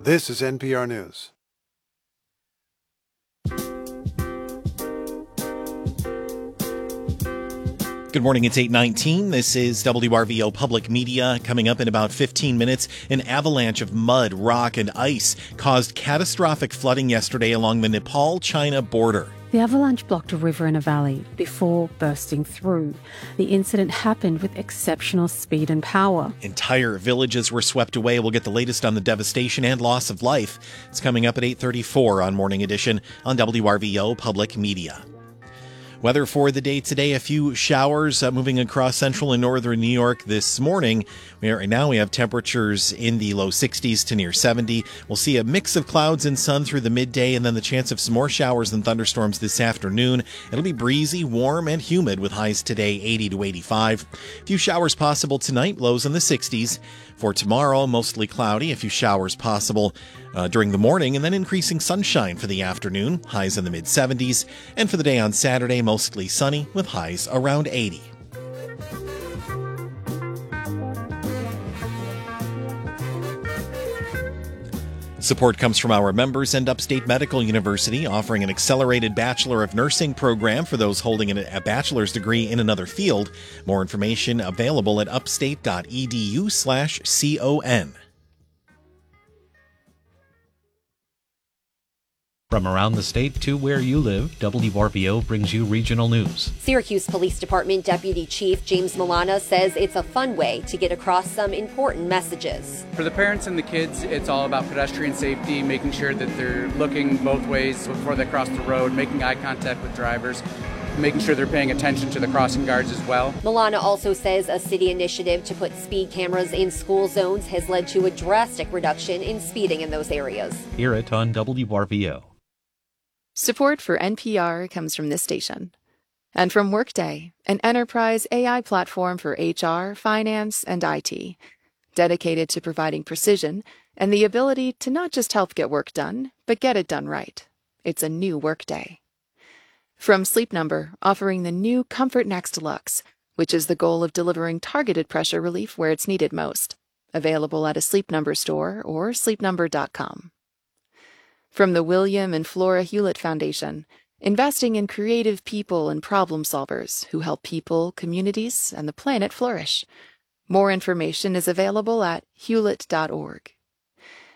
This is NPR News. Good morning, it's 8:19. This is WRVO Public Media. Coming up in about 15 minutes, an avalanche of mud, rock, and ice caused catastrophic flooding yesterday along the Nepal-China border. The avalanche blocked a river in a valley before bursting through. The incident happened with exceptional speed and power. Entire villages were swept away. We'll get the latest on the devastation and loss of life. It's coming up at 8:34 on Morning Edition on WRVO Public Media. Weather for the day today, a few showers moving across central and northern New York this morning. Right now we have temperatures in the low 60s to near 70. We'll see a mix of clouds and sun through the midday and then the chance of some more showers and thunderstorms this afternoon. It'll be breezy, warm, and humid with highs today 80 to 85. A few showers possible tonight, lows in the 60s. For tomorrow, mostly cloudy, a few showers possible during the morning, and then increasing sunshine for the afternoon, highs in the mid-70s. And for the day on Saturday, mostly sunny with highs around 80. Support comes from our members and Upstate Medical University, offering an accelerated Bachelor of Nursing program for those holding a bachelor's degree in another field. More information available at upstate.edu/CON. From around the state to where you live, WRVO brings you regional news. Syracuse Police Department Deputy Chief James Milana says it's a fun way to get across some important messages. For the parents and the kids, it's all about pedestrian safety, making sure that they're looking both ways before they cross the road, making eye contact with drivers, making sure they're paying attention to the crossing guards as well. Milana also says a city initiative to put speed cameras in school zones has led to a drastic reduction in speeding in those areas. Hear it on WRVO. Support for NPR comes from this station. And from Workday, an enterprise AI platform for HR, finance, and IT, dedicated to providing precision and the ability to not just help get work done, but get it done right. It's a new Workday. From Sleep Number, offering the new Comfort Next Deluxe, which is the goal of delivering targeted pressure relief where it's needed most. Available at a Sleep Number store or sleepnumber.com. From the William and Flora Hewlett Foundation, investing in creative people and problem solvers who help people, communities, and the planet flourish. More information is available at hewlett.org.